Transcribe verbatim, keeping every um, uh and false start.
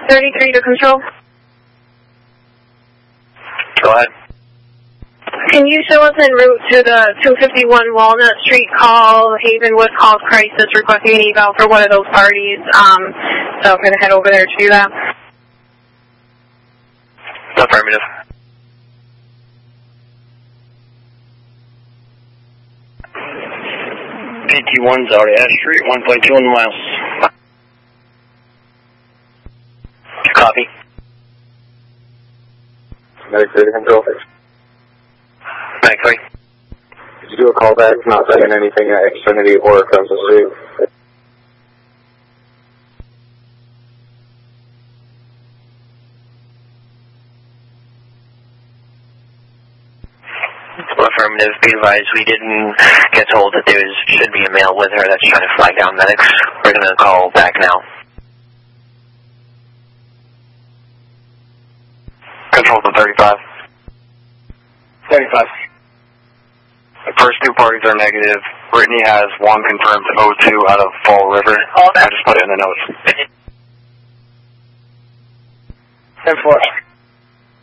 thirty-three to control. Go ahead. Can you show us en route to the two fifty-one Walnut Street call, Havenwood calls crisis, requesting an eval for one of those parties? Um, so I'm going to head over there to do that. Affirmative. P T one Zaria Street, one point two miles. Copy. Medic three to control. Medic three. Did you do a callback? Not saying anything at Xfinity or Crimson Street. Affirmative. Be advised, we didn't get told that there should be a male with her that's trying to flag down medics. We're going to call back now. Control to thirty-five. thirty-five. The first two parties are negative. Brittany has one confirmed O two out of Fall River. I just put it in the notes. ten four.